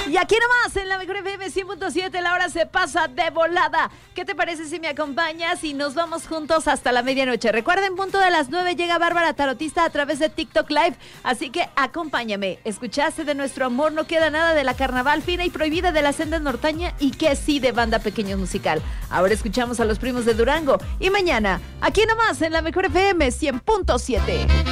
Y aquí nomás, en la Mejor FM 100.7, la hora se pasa de volada. ¿Qué te parece si me acompañas y nos vamos juntos hasta la medianoche? Recuerden, punto de las 9 llega Bárbara Tarotista a través de TikTok Live, así que acompáñame. ¿Escuchaste de Nuestro Amor? No queda nada, de la Carnaval Fina y Prohibida, de la Senda Norteña y que sí de Banda Pequeños Musical. Ahora escuchamos a Los Primos de Durango. Y mañana, aquí nomás, en la Mejor FM 100.7.